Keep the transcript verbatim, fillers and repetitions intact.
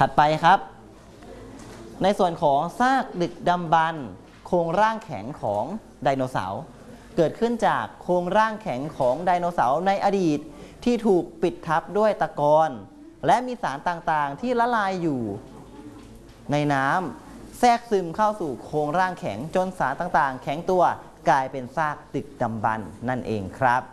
ถัดไปครับในส่วนของซากดึกดำบรรพ์โครงร่างแข็งของไดโนเสาร์เกิดขึ้นจากโครงร่างแข็งของไดโนเสาร์ในอดีตที่ถูกปิดทับด้วยตะกอนและมีสารต่างๆที่ละลายอยู่ในน้ำแทรกซึมเข้าสู่โครงร่างแข็งจนสารต่างๆแข็งตัวกลายเป็นซากดึกดำบรรพ์นั่นเองครับ